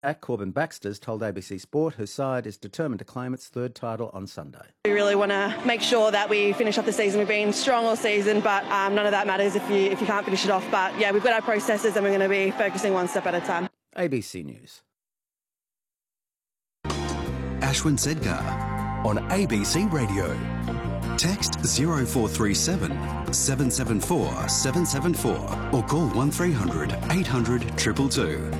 Corbin Baxter's told ABC Sport her side is determined to claim its third title on Sunday. We really want to make sure that we finish off the season. We've been strong all season, but none of that matters if you can't finish it off. But yeah, we've got our processes and we're going to be focusing one step at a time. ABC News. Ashwin Sedgar on ABC Radio. Text 0437 774 774 or call 1300 800 222.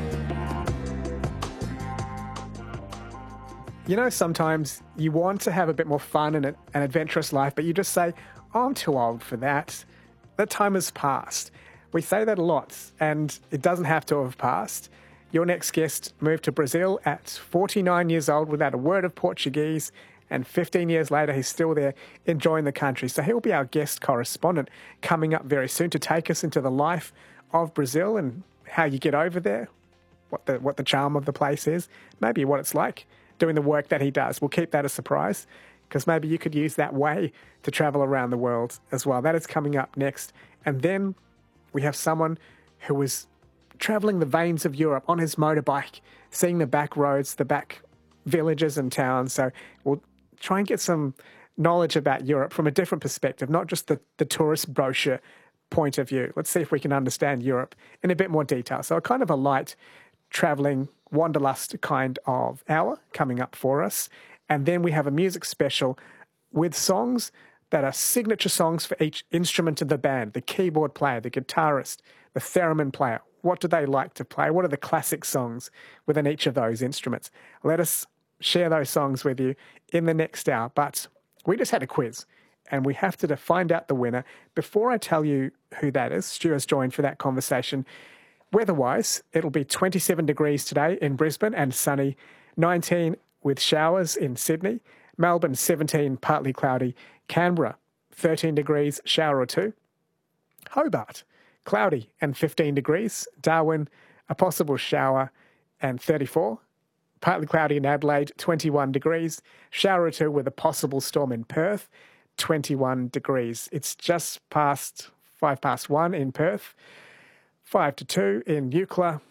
You know, sometimes you want to have a bit more fun and an adventurous life, but you just say, oh, I'm too old for that. That time has passed. We say that a lot, and it doesn't have to have passed. Your next guest moved to Brazil at 49 years old without a word of Portuguese, and 15 years later, he's still there enjoying the country. So he'll be our guest correspondent coming up very soon to take us into the life of Brazil and how you get over there, what the charm of the place is, maybe what it's like doing the work that he does. We'll keep that a surprise because maybe you could use that way to travel around the world as well. That is coming up next. And then we have someone who was travelling the veins of Europe on his motorbike, seeing the back roads, the back villages and towns. So we'll try and get some knowledge about Europe from a different perspective, not just the tourist brochure point of view. Let's see if we can understand Europe in a bit more detail. So a kind of a light travelling wanderlust kind of hour coming up for us. And then we have a music special with songs that are signature songs for each instrument of the band, the keyboard player, the guitarist, the theremin player. What do they like to play? What are the classic songs within each of those instruments? Let us share those songs with you in the next hour. But we just had a quiz and we have to find out the winner. Before I tell you who that is, Stu has joined for that conversation. Weather-wise, it'll be 27 degrees today in Brisbane and sunny, 19 with showers in Sydney, Melbourne 17, partly cloudy, Canberra 13 degrees, shower or two, Hobart cloudy and 15 degrees, Darwin a possible shower and 34, partly cloudy in Adelaide 21 degrees, shower or two with a possible storm in Perth 21 degrees. It's just past 1:05 in Perth. 5 to 2 in Eucla,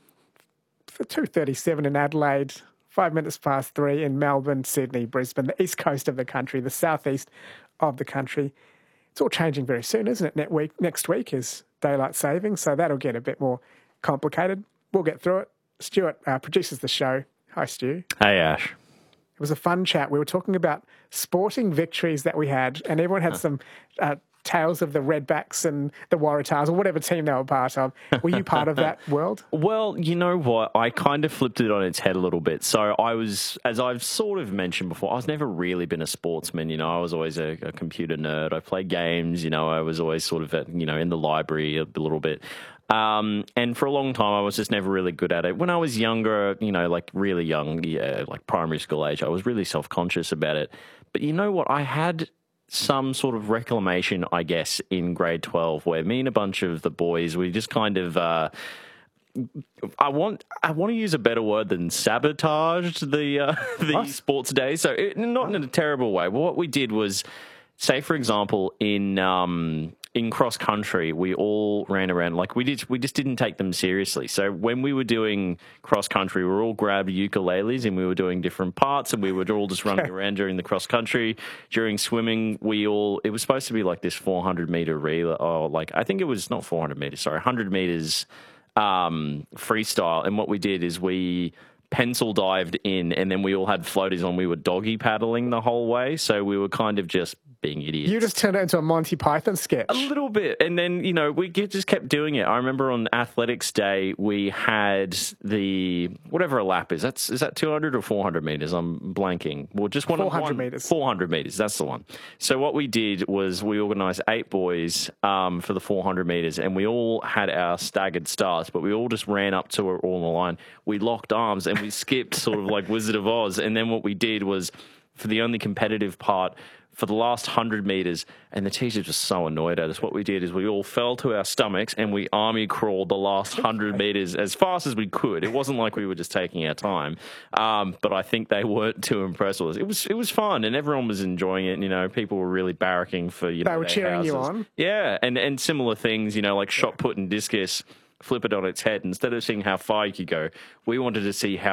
for 2:37 in Adelaide, 5 minutes past 3 in Melbourne, Sydney, Brisbane, the east coast of the country, the southeast of the country. It's all changing very soon, isn't it? Next week is daylight saving, so that'll get a bit more complicated. We'll get through it. Stuart produces the show. Hi, Stu. Hey, Ash. It was a fun chat. We were talking about sporting victories that we had, and everyone had some tales of the Redbacks and the Waratahs or whatever team they were part of. Were you part of that world? Well, you know what? I kind of flipped it on its head a little bit. So I was, as I've sort of mentioned before, I've never really been a sportsman. You know, I was always a computer nerd. I played games. You know, I was always sort of, in the library a little bit. And for a long time, I was just never really good at it. When I was younger, like really young, like primary school age, I was really self-conscious about it. But you know what? I had some sort of reclamation, I guess, in grade 12 where me and a bunch of the boys, we just kind of, I want to use a better word than sabotaged the sports day. So not in a terrible way. But what we did was, say, for example, in cross country, we all ran around like we just didn't take them seriously. So when we were doing cross country, we were all grabbed ukuleles and we were doing different parts, and we were all just running around during the cross country. During swimming, it was supposed to be like this 400 meter relay, or like I think it was not 400 meters, sorry, 100 meters freestyle. And what we did is we pencil dived in, and then we all had floaties on. We were doggy paddling the whole way, so we were kind of just being idiots. You just turned it into a Monty Python sketch. A little bit. And then, we just kept doing it. I remember on athletics day, we had whatever a lap is. Is that 200 or 400 meters? I'm blanking. Well, just 400 meters. 400 meters. That's the one. So what we did was we organized 8 boys for the 400 meters, and we all had our staggered starts, but we all just ran up to it all on the line. We locked arms and we skipped sort of like Wizard of Oz. And then what we did was, for the only competitive part, for the last 100 meters, and the teachers were so annoyed at us, what we did is we all fell to our stomachs and we army crawled the last 100 meters as fast as we could. It wasn't like we were just taking our time, but I think they weren't too impressed with us. It was fun, and everyone was enjoying it. People were really barracking for, they were cheering houses. You on. Yeah, and similar things, like shot put and discus. flip it on its head. Instead of seeing how far you could go, we wanted to see how